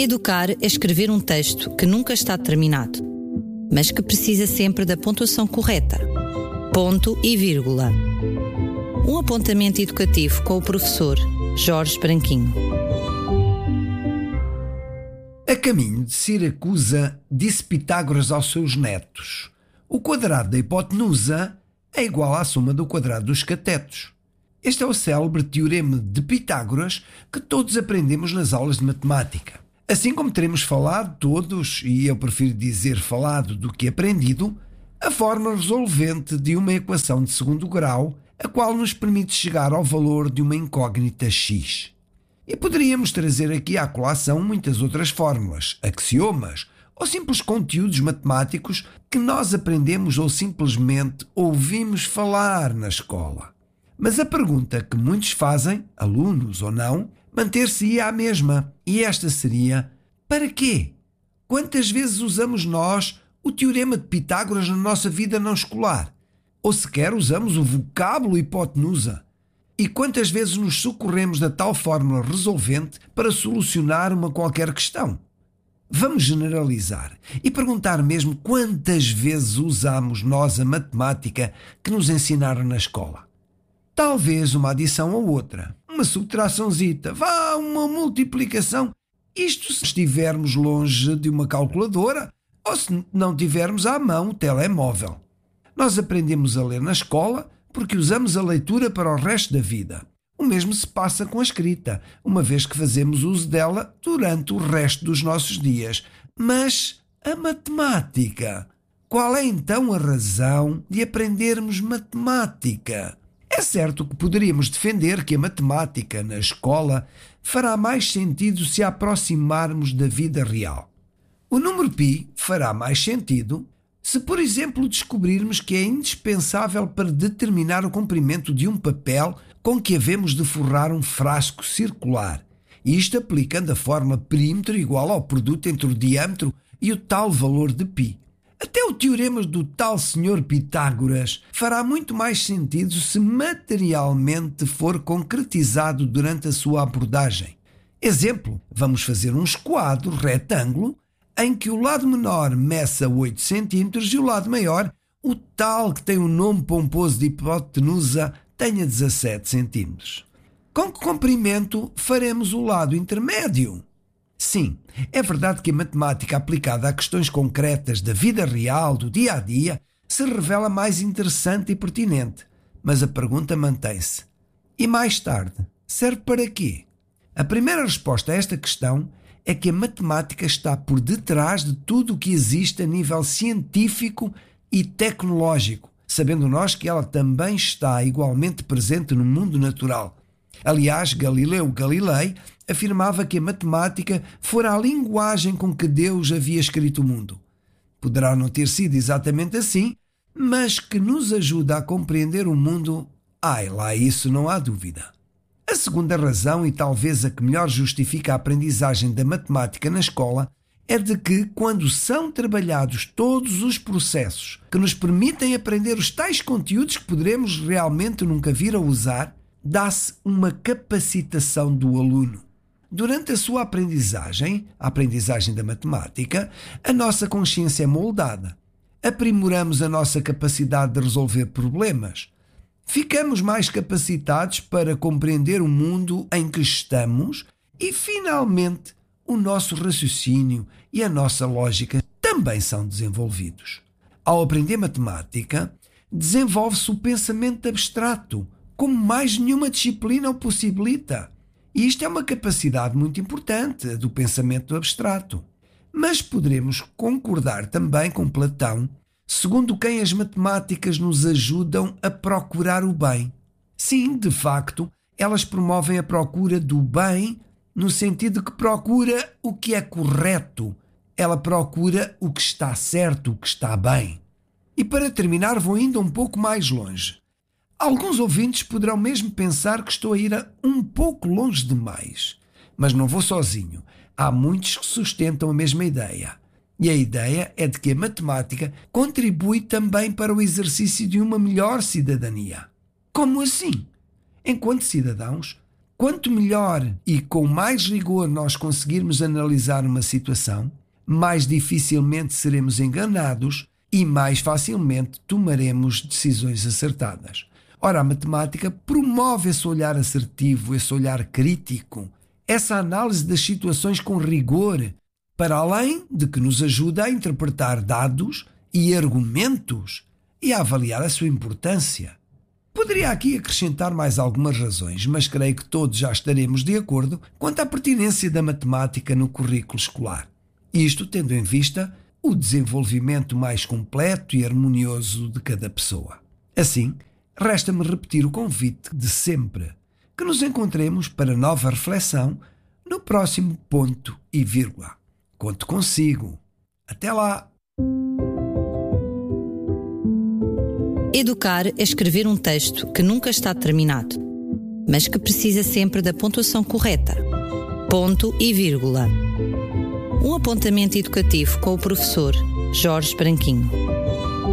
Educar é escrever um texto que nunca está terminado, mas que precisa sempre da pontuação correta. Ponto e vírgula. Um apontamento educativo com o professor Jorge Branquinho. A caminho de Siracusa, disse Pitágoras aos seus netos: o quadrado da hipotenusa é igual à soma do quadrado dos catetos. Este é o célebre teorema de Pitágoras que todos aprendemos nas aulas de matemática. Assim como teremos falado todos, e eu prefiro dizer falado do que aprendido, a forma resolvente de uma equação de segundo grau, a qual nos permite chegar ao valor de uma incógnita x. E poderíamos trazer aqui à colação muitas outras fórmulas, axiomas ou simples conteúdos matemáticos que nós aprendemos ou simplesmente ouvimos falar na escola. Mas a pergunta que muitos fazem, alunos ou não, manter-se-ia a mesma, e esta seria: para quê? Quantas vezes usamos nós o teorema de Pitágoras na nossa vida não escolar? Ou sequer usamos o vocábulo hipotenusa? E quantas vezes nos socorremos da tal fórmula resolvente para solucionar uma qualquer questão? Vamos generalizar e perguntar mesmo quantas vezes usamos nós a matemática que nos ensinaram na escola. Talvez uma adição ou outra, uma subtraçãozita, uma multiplicação, isto se estivermos longe de uma calculadora ou se não tivermos à mão o telemóvel. Nós aprendemos a ler na escola porque usamos a leitura para o resto da vida. O mesmo se passa com a escrita, uma vez que fazemos uso dela durante o resto dos nossos dias. Mas a matemática? Qual é então a razão de aprendermos matemática? É certo que poderíamos defender que a matemática na escola fará mais sentido se a aproximarmos da vida real. O número π fará mais sentido se, por exemplo, descobrirmos que é indispensável para determinar o comprimento de um papel com que havemos de forrar um frasco circular, isto aplicando a forma perímetro igual ao produto entre o diâmetro e o tal valor de π. Até o teorema do tal Sr. Pitágoras fará muito mais sentido se materialmente for concretizado durante a sua abordagem. Exemplo, vamos fazer um esquadro retângulo em que o lado menor meça 8 cm e o lado maior, o tal que tem o nome pomposo de hipotenusa, tenha 17 cm. Com que comprimento faremos o lado intermédio? Sim, é verdade que a matemática aplicada a questões concretas da vida real, do dia a dia, se revela mais interessante e pertinente. Mas a pergunta mantém-se: e mais tarde, serve para quê? A primeira resposta a esta questão é que a matemática está por detrás de tudo o que existe a nível científico e tecnológico, sabendo nós que ela também está igualmente presente no mundo natural. Aliás, Galileu Galilei afirmava que a matemática fora a linguagem com que Deus havia escrito o mundo. Poderá não ter sido exatamente assim, mas que nos ajuda a compreender o mundo, lá isso não há dúvida. A segunda razão, e talvez a que melhor justifica a aprendizagem da matemática na escola, é de que, quando são trabalhados todos os processos que nos permitem aprender os tais conteúdos que poderemos realmente nunca vir a usar, dá-se uma capacitação do aluno. Durante a sua aprendizagem, a aprendizagem da matemática, a nossa consciência é moldada. Aprimoramos a nossa capacidade de resolver problemas. Ficamos mais capacitados para compreender o mundo em que estamos e, finalmente, o nosso raciocínio e a nossa lógica também são desenvolvidos. Ao aprender matemática, desenvolve-se o pensamento abstrato, como mais nenhuma disciplina o possibilita. E isto é uma capacidade muito importante, do pensamento abstrato. Mas poderemos concordar também com Platão, segundo quem as matemáticas nos ajudam a procurar o bem. Sim, de facto, elas promovem a procura do bem no sentido que procura o que é correto. Ela procura o que está certo, o que está bem. E para terminar, vou ainda um pouco mais longe. Alguns ouvintes poderão mesmo pensar que estou a ir um pouco longe demais. Mas não vou sozinho. Há muitos que sustentam a mesma ideia. E a ideia é de que a matemática contribui também para o exercício de uma melhor cidadania. Como assim? Enquanto cidadãos, Quanto melhor e com mais rigor nós conseguirmos analisar uma situação, mais dificilmente seremos enganados e mais facilmente tomaremos decisões acertadas. Ora, a matemática promove esse olhar assertivo, esse olhar crítico, essa análise das situações com rigor, para além de que nos ajuda a interpretar dados e argumentos e a avaliar a sua importância. Poderia aqui acrescentar mais algumas razões, mas creio que todos já estaremos de acordo quanto à pertinência da matemática no currículo escolar. Isto tendo em vista o desenvolvimento mais completo e harmonioso de cada pessoa. Assim, resta-me repetir o convite de sempre, que nos encontremos para nova reflexão no próximo ponto e vírgula. Conto consigo. Até lá! Educar é escrever um texto que nunca está terminado, mas que precisa sempre da pontuação correta. Ponto e vírgula. Um apontamento educativo com o professor Jorge Branquinho.